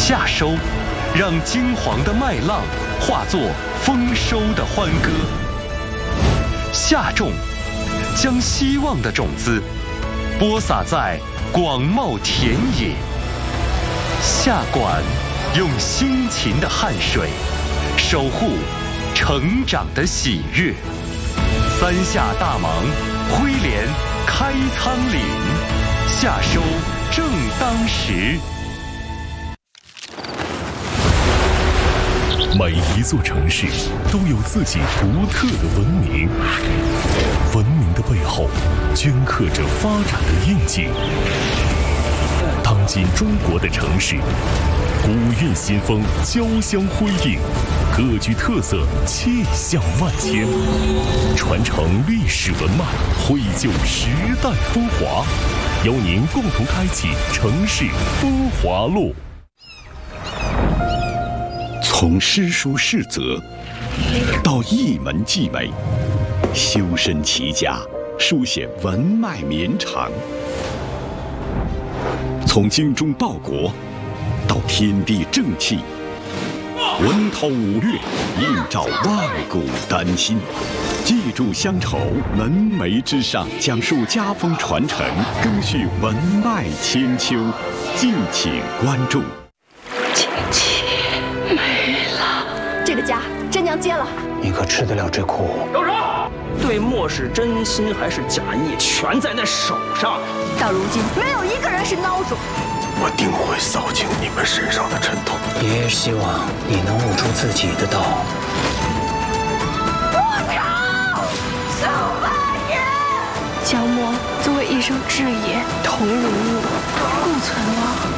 夏收，让金黄的麦浪化作丰收的欢歌；夏种，将希望的种子播撒在广袤田野；夏管，用辛勤的汗水守护成长的喜悦。三夏大忙，挥镰开汤岭，夏收正当时。 每一座城市都有自己独特的文明，文明的背后镌刻着发展的印记。当今中国的城市，古韵新风交相辉映，各具特色，气象万千，传承历史文脉，绘就时代风华，邀您共同开启城市风华路。 从诗书士则到一门技美，修身齐家，书写文脉绵长；从精忠报国到天地正气，文韬武略，映照万古丹心。记住乡愁，门楣之上，讲述家风传承，更续文脉千秋。敬请关注。 这个家真娘接了， 你可吃得了这苦？ 住手！对墨是真心还是假意，全在那手上。 到如今，没有一个人是孬种。 我定会扫清你们身上的尘土。 爷爷希望你能悟出自己的道。 不成，受八爷！ 江墨作为一生挚也，同如物，共存亡。